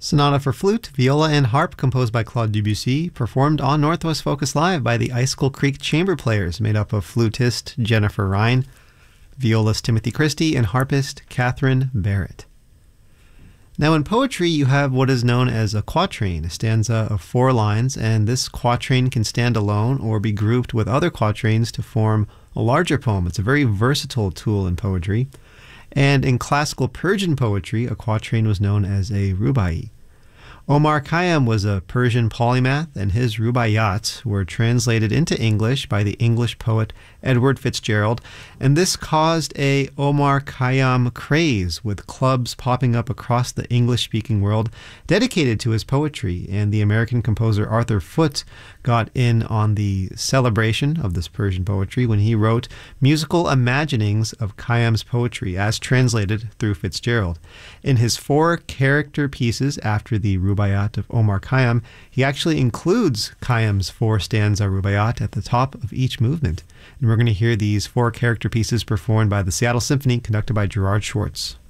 Sonata for Flute, Viola, and Harp, composed by Claude Debussy, performed on Northwest Focus Live by the Icicle Creek Chamber Players, made up of flutist Jennifer Ryan, violist Timothy Christie, and harpist Catherine Barrett. Now in poetry, you have what is known as a quatrain, a stanza of 4 lines, and this quatrain can stand alone or be grouped with other quatrains to form a larger poem. It's a very versatile tool in poetry. And in classical Persian poetry, a quatrain was known as a rubai. Omar Khayyam was a Persian polymath, and his rubaiyat were translated into English by the English poet Edward Fitzgerald, and this caused a Omar Khayyam craze, with clubs popping up across the English-speaking world dedicated to his poetry, and the American composer Arthur Foote got in on the celebration of this Persian poetry when he wrote musical imaginings of Khayyam's poetry as translated through Fitzgerald. In his 4 character pieces after the Rubaiyat of Omar Khayyam, he actually includes Khayyam's 4 stanza Rubaiyat at the top of each movement. And we're going to hear these 4 character pieces performed by the Seattle Symphony, conducted by Gerard Schwartz.